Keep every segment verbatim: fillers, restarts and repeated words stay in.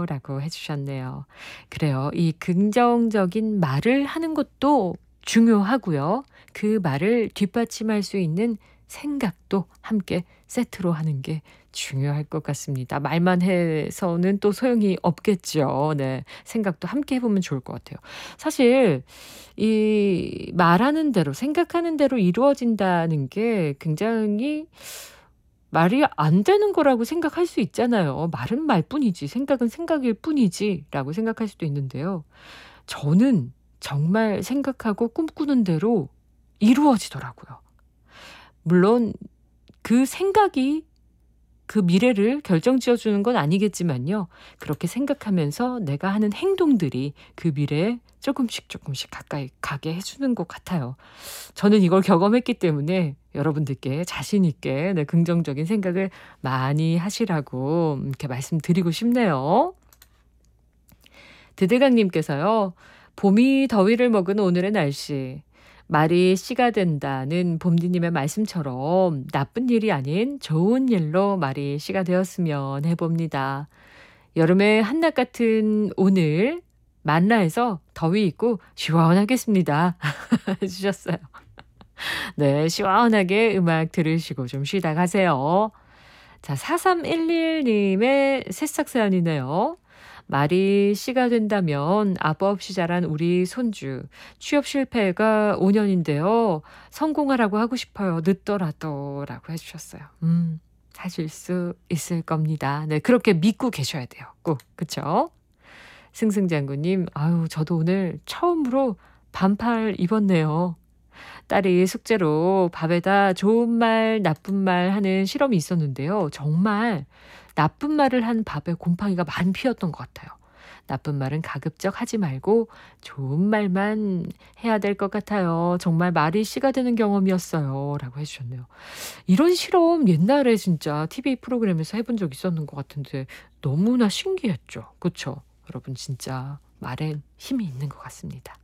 같아요. 라고 해주셨네요. 그래요. 이 긍정적인 말을 하는 것도 중요하고요. 그 말을 뒷받침할 수 있는 생각도 함께 세트로 하는 게 중요할 것 같습니다. 말만 해서는 또 소용이 없겠죠. 네. 생각도 함께 해보면 좋을 것 같아요. 사실 이 말하는 대로 생각하는 대로 이루어진다는 게 굉장히 말이 안 되는 거라고 생각할 수 있잖아요. 말은 말뿐이지 생각은 생각일 뿐이지라고 생각할 수도 있는데요. 저는 정말 생각하고 꿈꾸는 대로 이루어지더라고요. 물론 그 생각이 그 미래를 결정지어 주는 건 아니겠지만요. 그렇게 생각하면서 내가 하는 행동들이 그 미래에 조금씩 조금씩 가까이 가게 해 주는 것 같아요. 저는 이걸 경험했기 때문에 여러분들께 자신 있게 네 긍정적인 생각을 많이 하시라고 이렇게 말씀드리고 싶네요. 드드강 님께서요. 봄이 더위를 먹은 오늘의 날씨. 말이 씨가 된다는 봄디님의 말씀처럼 나쁜 일이 아닌 좋은 일로 말이 씨가 되었으면 해봅니다. 여름의 한낮 같은 오늘 만라에서 더위 있고 시원하겠습니다. 해주셨어요. 네, 시원하게 음악 들으시고 좀 쉬다 가세요. 자, 사삼일일 님의 새싹 사연이네요. 말이 씨가 된다면 아빠 없이 자란 우리 손주. 취업 실패가 오 년인데요. 성공하라고 하고 싶어요. 늦더라도 라고 해주셨어요. 음, 하실 수 있을 겁니다. 네, 그렇게 믿고 계셔야 돼요. 꼭. 그쵸? 승승장구님, 아유, 저도 오늘 처음으로 반팔 입었네요. 딸이 숙제로 밥에다 좋은 말, 나쁜 말 하는 실험이 있었는데요. 정말 나쁜 말을 한 밥에 곰팡이가 많이 피었던 것 같아요. 나쁜 말은 가급적 하지 말고 좋은 말만 해야 될 것 같아요. 정말 말이 씨가 되는 경험이었어요. 라고 해주셨네요. 이런 실험 옛날에 진짜 티비 프로그램에서 해본 적 있었는 것 같은데 너무나 신기했죠. 그렇죠? 여러분 진짜 말엔 힘이 있는 것 같습니다.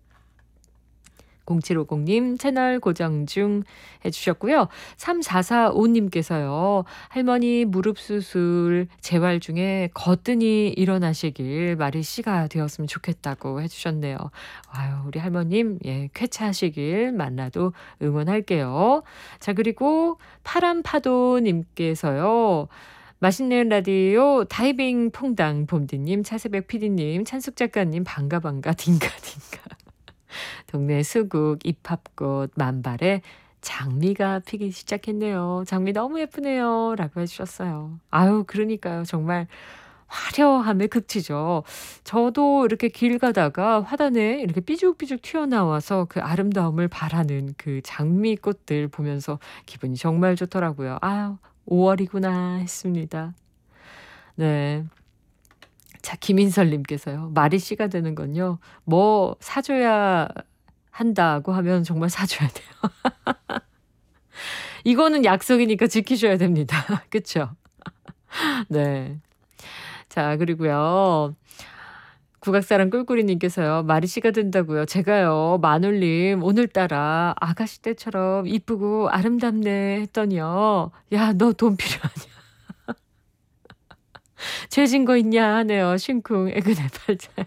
공칠오공 님 채널 고정 중 해주셨고요. 삼사사오 님께서요. 할머니 무릎 수술 재활 중에 거뜬히 일어나시길 말이 씨가 되었으면 좋겠다고 해주셨네요. 아유 우리 할머님 예 쾌차하시길 만나도 응원할게요. 자 그리고 파란파도 님께서요. 맛있는 라디오 다이빙 퐁당 봄디님 차세백 피디님 찬숙 작가님 반가 반가 딩가 딩가 동네 수국, 입합꽃, 만발에 장미가 피기 시작했네요. 장미 너무 예쁘네요. 라고 해주셨어요. 아유, 그러니까요. 정말 화려함의 극치죠. 저도 이렇게 길 가다가 화단에 이렇게 삐죽삐죽 튀어나와서 그 아름다움을 바라는 그 장미꽃들 보면서 기분이 정말 좋더라고요. 아유, 오월이구나 했습니다. 네. 자, 김인설님께서요. 말이 씨가 되는 건요. 뭐 사줘야 한다고 하면 정말 사줘야 돼요. 이거는 약속이니까 지키셔야 됩니다. 그쵸? 네. 자, 그리고요. 국악사랑 꿀꿀이님께서요. 말이 씨가 된다고요. 제가요. 마눌님 오늘따라 아가씨 때처럼 이쁘고 아름답네 했더니요. 야, 너 돈 필요하냐? 죄진 거 있냐 하네요. 심쿵 애그네 팔자야.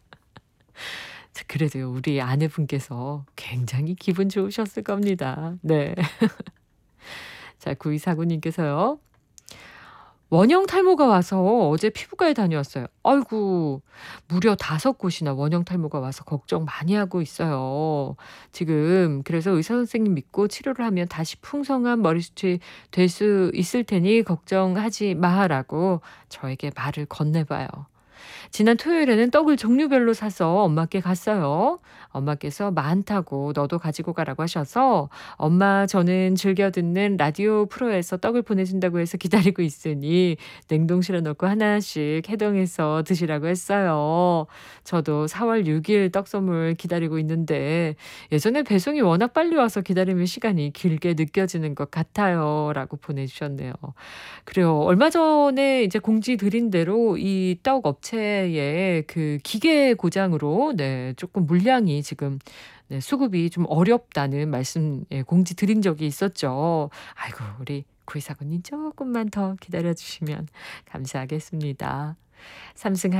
그래도요. 우리 아내분께서 굉장히 기분 좋으셨을 겁니다. 네. 자 구이사구 님께서요. 원형 탈모가 와서 어제 피부과에 다녀왔어요. 아이고 무려 다섯 곳이나 원형 탈모가 와서 걱정 많이 하고 있어요. 지금 그래서 의사 선생님 믿고 치료를 하면 다시 풍성한 머리숱이 될 수 있을 테니 걱정하지 마라고 저에게 말을 건네봐요. 지난 토요일에는 떡을 종류별로 사서 엄마께 갔어요. 엄마께서 많다고 너도 가지고 가라고 하셔서 엄마 저는 즐겨 듣는 라디오 프로에서 떡을 보내준다고 해서 기다리고 있으니 냉동실에 넣고 하나씩 해동해서 드시라고 했어요. 저도 사월 육일 떡 선물 기다리고 있는데 예전에 배송이 워낙 빨리 와서 기다리면 시간이 길게 느껴지는 것 같아요. 라고 보내주셨네요. 그래요. 얼마 전에 이제 공지 드린 대로 이 떡 업체의 그 기계 고장으로 네, 조금 물량이 지금 네, 수급이 좀 어렵다는 말씀 예, 공지 드린 적이 있었죠. 아이고 우리 구이사구님 조금만 더 기다려 주시면 감사하겠습니다. 삼승